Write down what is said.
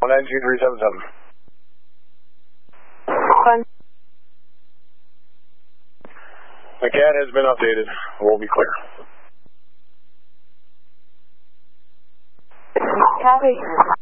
192-377. The CAD has been updated. We'll be clear. Copy.